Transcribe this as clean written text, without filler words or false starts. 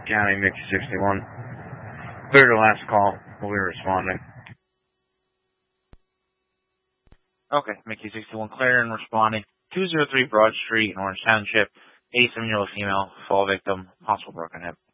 County, Mickey 61. Clear the last call. We'll be responding. Okay, Mickey 61 clear and responding. 203 Broad Street in Orange Township. 87-year-old female, fall victim, possible broken hip.